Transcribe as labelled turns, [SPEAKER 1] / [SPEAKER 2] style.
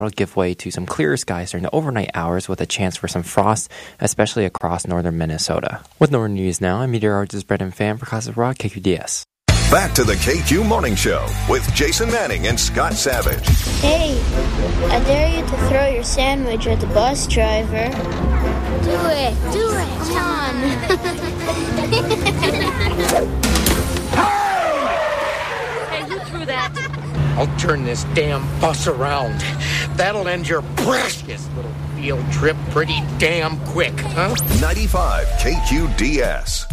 [SPEAKER 1] It'll give way to some clearer skies during the overnight hours with a chance for some frost, especially across northern Minnesota. With Northern News Now, I'm meteorologist Brendan Pham for Classic Rock KQDS.
[SPEAKER 2] Back to the KQ Morning Show with Jason Manning and Scott Savage.
[SPEAKER 3] Hey, I dare you to throw your sandwich at the bus driver.
[SPEAKER 4] Do it. Come on.
[SPEAKER 5] Hey, who threw that?
[SPEAKER 6] I'll turn this damn bus around. That'll end your precious little field trip pretty damn quick, huh?
[SPEAKER 2] 95 KQDS.